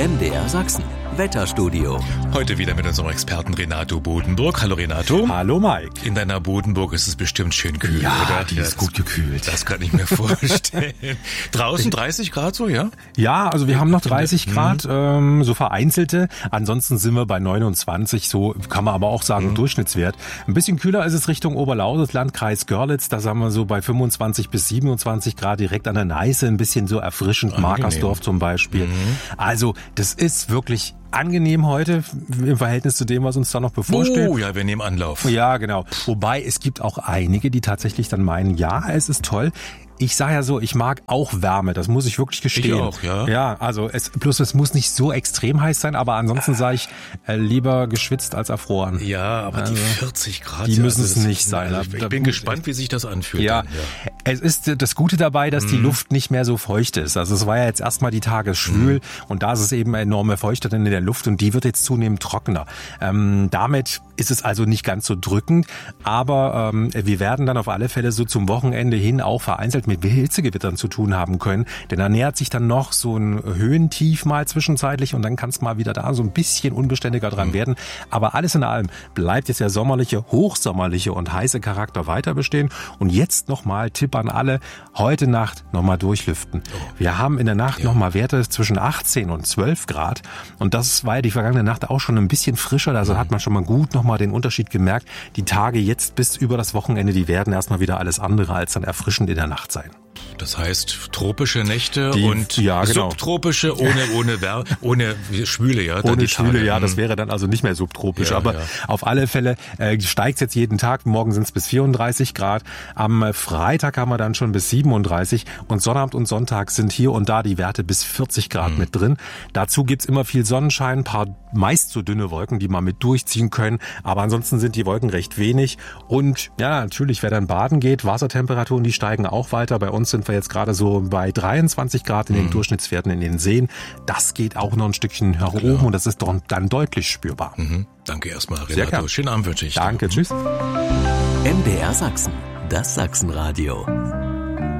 MDR Sachsen. Wetterstudio. Heute wieder mit unserem Experten Renato Bodenburg. Hallo Renato. Hallo Mike. In deiner Bodenburg ist es bestimmt schön kühl, ja, oder? Die ist gut gekühlt. Das kann ich mir vorstellen. Draußen 30 Grad so, ja? Ja, also wir haben noch 30 Grad, so vereinzelte. Ansonsten sind wir bei 29, so kann man aber auch sagen, Durchschnittswert. Ein bisschen kühler ist es Richtung Oberlausitz, Landkreis Görlitz. Da sind wir so bei 25 bis 27 Grad direkt an der Neiße. Ein bisschen so erfrischend, Markersdorf zum Beispiel. Also das ist wirklich angenehm heute im Verhältnis zu dem, was uns da noch bevorsteht. Oh ja, wir nehmen Anlauf. Ja, genau. Wobei es gibt auch einige, die tatsächlich dann meinen, ja, es ist toll. Ich sage ja so, ich mag auch Wärme, das muss ich wirklich gestehen. Ich auch, ja. Ja, also es muss nicht so extrem heiß sein, aber ansonsten sage ich lieber geschwitzt als erfroren. Ja, aber die 40 Grad, die müssen es nicht sein. Ich bin gespannt, wie sich das anfühlt. Ja, dann, ja. Es ist das Gute dabei, dass die Luft nicht mehr so feucht ist. Also es war ja jetzt erstmal die Tage schwül und da ist es eben enorme Feuchte in der Luft und die wird jetzt zunehmend trockener. Damit ist es also nicht ganz so drückend, aber wir werden dann auf alle Fälle so zum Wochenende hin auch vereinzelt mit Hitzegewittern zu tun haben können, denn da nähert sich dann noch so ein Höhentief mal zwischenzeitlich und dann kann es mal wieder da so ein bisschen unbeständiger dran werden. Aber alles in allem bleibt jetzt der sommerliche, hochsommerliche und heiße Charakter weiter bestehen. Und jetzt nochmal Tipp an alle, heute Nacht nochmal durchlüften. Wir haben in der Nacht nochmal Werte zwischen 18 und 12 Grad und das war ja die vergangene Nacht auch schon ein bisschen frischer, also hat man schon mal gut nochmal den Unterschied gemerkt. Die Tage jetzt bis über das Wochenende, die werden erstmal wieder alles andere als dann erfrischend in der Nacht sein. Das heißt, tropische Nächte und ja, genau. Subtropische ohne Schwüle, ja. Ohne Schwüle, ja, das wäre dann also nicht mehr subtropisch. Ja, aber auf alle Fälle steigt es jetzt jeden Tag. Morgen sind es bis 34 Grad. Am Freitag haben wir dann schon bis 37 und Sonnabend und Sonntag sind hier und da die Werte bis 40 Grad mit drin. Dazu gibt's immer viel Sonnenschein, ein paar meist so dünne Wolken, die man mit durchziehen können. Aber ansonsten sind die Wolken recht wenig. Und ja, natürlich, wer dann baden geht, Wassertemperaturen, die steigen auch weiter. Bei uns sind wir jetzt gerade so bei 23 Grad in den Durchschnittswerten in den Seen. Das geht auch noch ein Stückchen nach oben und das ist dann deutlich spürbar. Danke erstmal, Renato. Schönen Abend wünsche ich dir. Danke, tschüss. MDR Sachsen, das Sachsenradio.